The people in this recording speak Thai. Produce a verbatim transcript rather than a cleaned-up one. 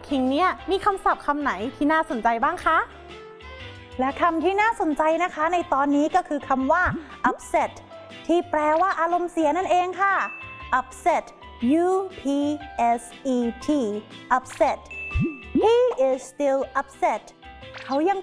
คิงเนี่ยมีคำศัพท์คำไหนที่น่าสนใจบ้างคะและคำที่น่าสนใจนะคะในตอนนี้ก็คือคำว่า upset ที่แปลว่าอารมณ์เสียนั่นเองค่ะ upset U P S E T upset He is still upset เขายัง